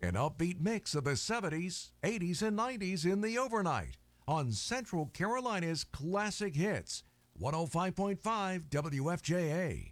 An upbeat mix of the 70s, 80s, and 90s in the overnight on Central Carolina's Classic Hits, 105.5 WFJA.